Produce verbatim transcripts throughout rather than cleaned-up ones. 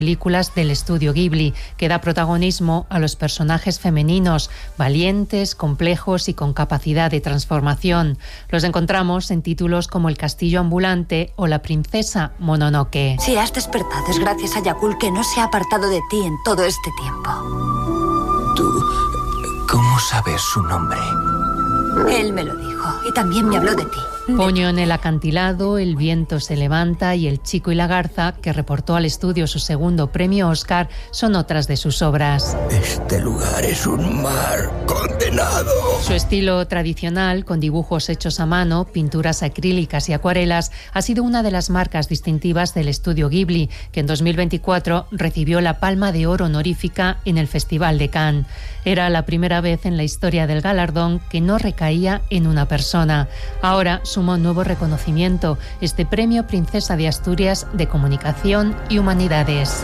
películas del estudio Ghibli, que da protagonismo a los personajes femeninos, valientes, complejos y con capacidad de transformación. Los encontramos en títulos como El castillo ambulante o La princesa Mononoke. Si has despertado es gracias a Yakul, que no se ha apartado de ti en todo este tiempo. ¿Tú cómo sabes su nombre? Él me lo dijo y también me habló de ti. Ponyo en el acantilado, El viento se levanta y El chico y la garza, que reportó al estudio su segundo premio Oscar, son otras de sus obras. Este lugar es un mar condenado. Su estilo tradicional, con dibujos hechos a mano, pinturas acrílicas y acuarelas, ha sido una de las marcas distintivas del estudio Ghibli, que en dos mil veinticuatro recibió la Palma de Oro honorífica en el Festival de Cannes. Era la primera vez en la historia del galardón que no recaía en una persona. Ahora suma un nuevo reconocimiento, este Premio Princesa de Asturias de Comunicación y Humanidades.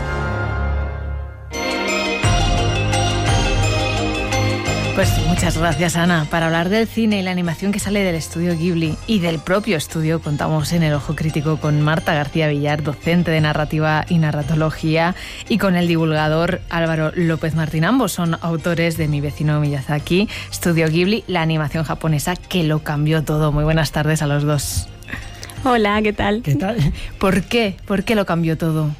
Pues muchas gracias, Ana. Para hablar del cine y la animación que sale del estudio Ghibli y del propio estudio, contamos en El Ojo Crítico con Marta García Villar, docente de narrativa y narratología, y con el divulgador Álvaro López Martín. Ambos son autores de Mi vecino Miyazaki, Estudio Ghibli, la animación japonesa que lo cambió todo. Muy buenas tardes a los dos. Hola, ¿qué tal? ¿Qué tal? ¿Por qué? ¿Por qué lo cambió todo?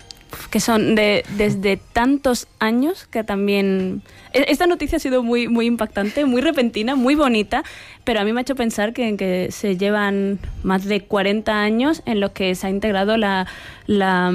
Que son de, desde tantos años que también... Esta noticia ha sido muy, muy impactante, muy repentina, muy bonita, pero a mí me ha hecho pensar que, que se llevan más de cuarenta años en los que se ha integrado la... la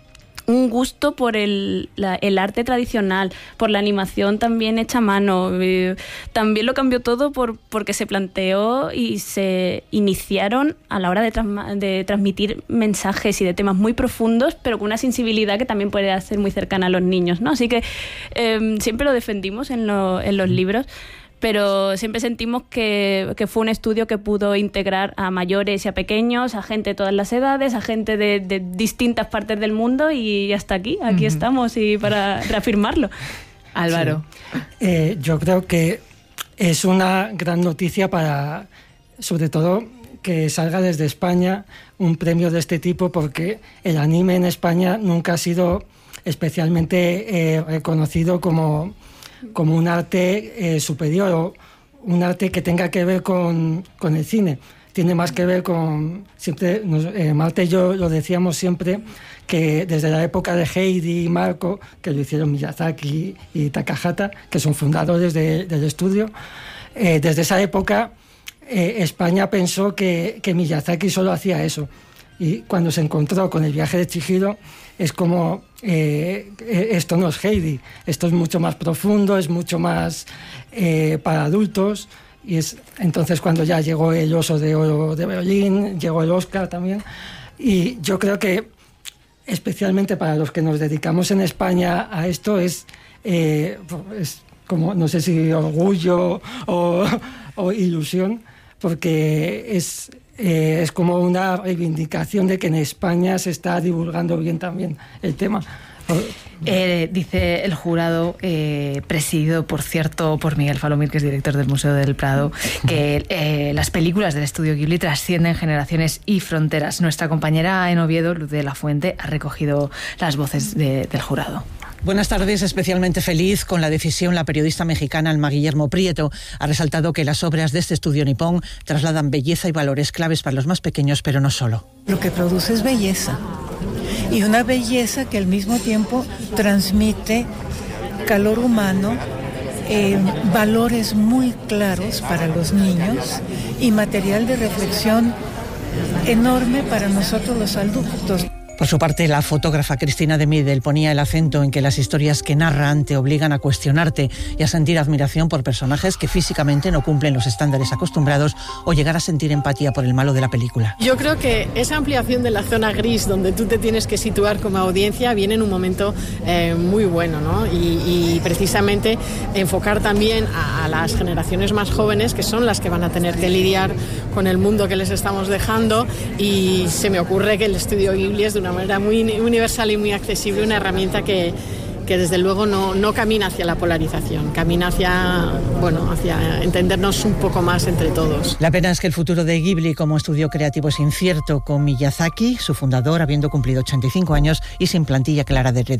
un gusto por el, la, el arte tradicional, por la animación también hecha a mano. Eh, también lo cambió todo por, porque se planteó y se iniciaron a la hora de, trans, de transmitir mensajes y de temas muy profundos, pero con una sensibilidad que también puede ser muy cercana a los niños, ¿no? Así que eh, siempre lo defendimos en, lo, en los libros, pero siempre sentimos que, que fue un estudio que pudo integrar a mayores y a pequeños, a gente de todas las edades, a gente de, de distintas partes del mundo, y hasta aquí, aquí uh-huh. estamos, y para reafirmarlo. Álvaro. Sí. Eh, yo creo que es una gran noticia para, sobre todo, que salga desde España un premio de este tipo, porque el anime en España nunca ha sido especialmente eh, reconocido como... como un arte eh, superior, o un arte que tenga que ver con, con el cine. Tiene más que ver con... siempre nos, eh, Marta y yo lo decíamos siempre, que desde la época de Heidi y Marco, que lo hicieron Miyazaki y Takahata, que son fundadores de, del estudio, eh, desde esa época eh, España pensó que, que Miyazaki solo hacía eso. Y cuando se encontró con El viaje de Chihiro, es como, eh, esto no es Heidi, esto es mucho más profundo, es mucho más eh, para adultos. Y es entonces cuando ya llegó el Oso de Oro de Berlín, llegó el Oscar también. Y yo creo que, especialmente para los que nos dedicamos en España a esto, es, eh, es como, no sé si orgullo o, o ilusión, porque es... Eh, es como una reivindicación de que en España se está divulgando bien también el tema. Eh, dice el jurado, eh, presidido, por cierto, por Miguel Falomir, que es director del Museo del Prado, que eh, las películas del estudio Ghibli trascienden generaciones y fronteras. Nuestra compañera en Oviedo, Luz de la Fuente, ha recogido las voces de, del jurado. Buenas tardes, especialmente feliz con la decisión. La periodista mexicana Alma Guillermo Prieto ha resaltado que las obras de este estudio nipón trasladan belleza y valores claves para los más pequeños, pero no solo. Lo que produce es belleza, y una belleza que al mismo tiempo transmite calor humano, eh, valores muy claros para los niños y material de reflexión enorme para nosotros los adultos. Por su parte, la fotógrafa Cristina de Midel ponía el acento en que las historias que narran te obligan a cuestionarte y a sentir admiración por personajes que físicamente no cumplen los estándares acostumbrados, o llegar a sentir empatía por el malo de la película. Yo creo que esa ampliación de la zona gris donde tú te tienes que situar como audiencia viene en un momento eh, muy bueno, ¿no? Y, y precisamente enfocar también a, a las generaciones más jóvenes, que son las que van a tener que lidiar con el mundo que les estamos dejando, y se me ocurre que el estudio Ghibli es de una manera muy universal y muy accesible, una herramienta que, que desde luego no, no camina hacia la polarización, camina hacia, bueno, hacia entendernos un poco más entre todos. La pena es que el futuro de Ghibli como estudio creativo es incierto, con Miyazaki, su fundador, habiendo cumplido ochenta y cinco años y sin plantilla clara de